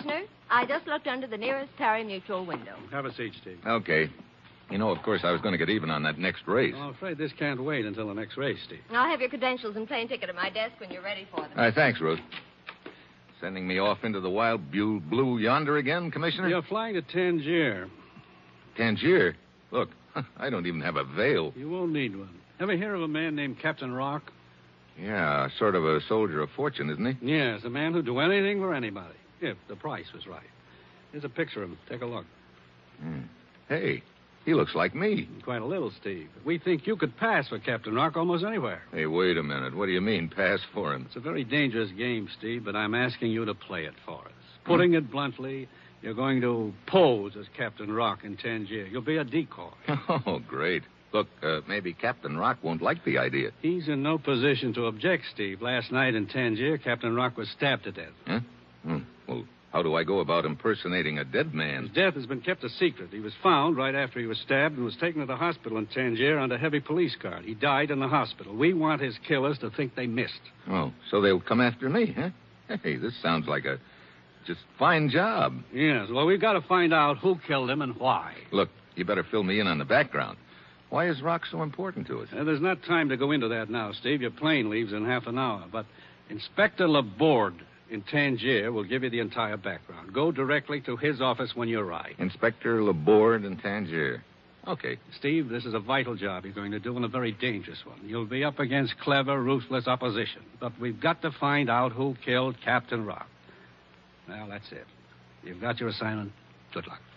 Commissioner. I just looked under the nearest pari-mutuel window. Have a seat, Steve. Okay. You know, of course, I was going to get even on that next race. I'm afraid this can't wait until the next race, Steve. I'll have your credentials and plane ticket at my desk when you're ready for them. Thanks, Ruth. Sending me off into the wild blue yonder again, Commissioner? You're flying to Tangier. Tangier? Look, I don't even have a veil. You won't need one. Ever hear of a man named Captain Rock? Yeah, sort of a soldier of fortune, isn't he? Yes, a man who'd do anything for anybody, if the price was right. Here's a picture of him. Take a look. Hey, he looks like me. Quite a little, Steve. We think you could pass for Captain Rock almost anywhere. Hey, wait a minute. What do you mean, pass for him? It's a very dangerous game, Steve, but I'm asking you to play it for us. Putting it bluntly, you're going to pose as Captain Rock in Tangier. You'll be a decoy. Oh, great. Look, maybe Captain Rock won't like the idea. He's in no position to object, Steve. Last night in Tangier, Captain Rock was stabbed to death. Huh? Well, how do I go about impersonating a dead man? His death has been kept a secret. He was found right after he was stabbed and was taken to the hospital in Tangier under heavy police guard. He died in the hospital. We want his killers to think they missed. Oh, so they'll come after me, huh? Hey, this sounds like a just fine job. Yes, well, we've got to find out who killed him and why. Look, you better fill me in on the background. Why is Rock so important to us? There's not time to go into that now, Steve. Your plane leaves in half an hour. But Inspector Laborde in Tangier will give you the entire background. Go directly to his office when you arrive. Inspector Laborde in Tangier. Okay. Steve, this is a vital job you're going to do and a very dangerous one. You'll be up against clever, ruthless opposition. But we've got to find out who killed Captain Rock. Well, that's it. You've got your assignment. Good luck.